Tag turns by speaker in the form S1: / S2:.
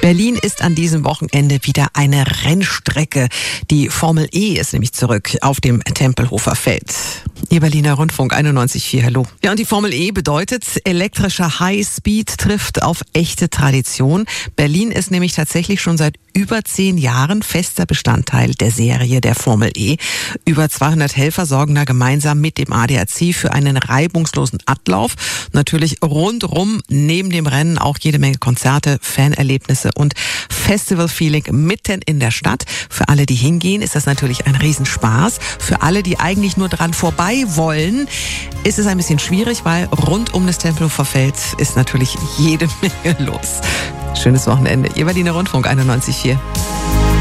S1: Berlin ist an diesem Wochenende wieder eine Rennstrecke. Die Formel E ist nämlich zurück auf dem Tempelhofer Feld. Ihr Berliner Rundfunk 91.4, hallo. Ja, und die Formel E bedeutet, elektrischer Highspeed trifft auf echte Tradition. Berlin ist nämlich tatsächlich schon seit über 10 Jahren fester Bestandteil der Serie der Formel E. Über 200 Helfer sorgen da gemeinsam mit dem ADAC für einen reibungslosen Ablauf. Natürlich rundrum neben dem Rennen auch jede Menge Konzerte, Fanerlebnisse und Festival-Feeling mitten in der Stadt. Für alle, die hingehen, ist das natürlich ein Riesenspaß. Für alle, die eigentlich nur dran vorbei wollen, ist es ein bisschen schwierig, weil rund um das Tempelhofer Feld ist natürlich jede Menge los. Schönes Wochenende. Ihr Berliner Rundfunk 91.4.